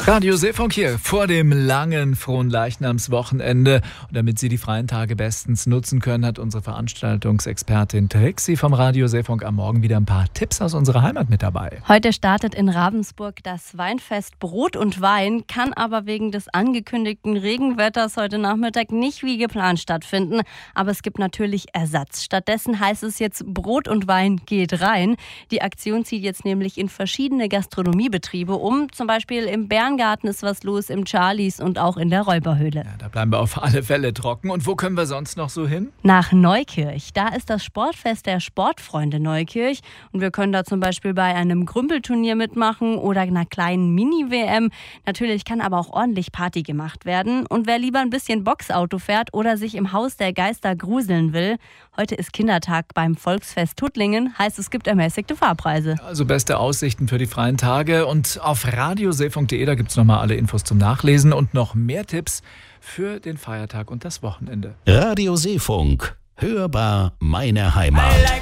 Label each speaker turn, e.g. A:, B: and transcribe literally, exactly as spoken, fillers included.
A: Radio Seefunk hier vor dem langen Fronleichnamswochenende. Und damit Sie die freien Tage bestens nutzen können, hat unsere Veranstaltungsexpertin Trixi vom Radio Seefunk am Morgen wieder ein paar Tipps aus unserer Heimat mit dabei.
B: Heute startet in Ravensburg das Weinfest Brot und Wein, kann aber wegen des angekündigten Regenwetters heute Nachmittag nicht wie geplant stattfinden. Aber es gibt natürlich Ersatz. Stattdessen heißt es jetzt Brot und Wein geht rein. Die Aktion zieht jetzt nämlich in verschiedene Gastronomiebetriebe um, zum Beispiel im Bärengarten ist was los, im Charlies und auch in der Räuberhöhle.
A: Ja, da bleiben wir auf alle Fälle trocken. Und wo können wir sonst noch so hin?
B: Nach Neukirch. Da ist das Sportfest der Sportfreunde Neukirch. Und wir können da zum Beispiel bei einem Grümpelturnier mitmachen oder einer kleinen Mini-W M. Natürlich kann aber auch ordentlich Party gemacht werden. Und wer lieber ein bisschen Boxauto fährt oder sich im Haus der Geister gruseln will, heute ist Kindertag beim Volksfest Tuttlingen. Heißt, es gibt ermäßigte Fahrpreise.
A: Also beste Aussichten für die freien Tage. Und auf radioseefunk punkt de, da gibt es nochmal alle Infos zum Nachlesen und noch mehr Tipps für den Feiertag und das Wochenende.
C: Radio Seefunk. Hörbar meine Heimat.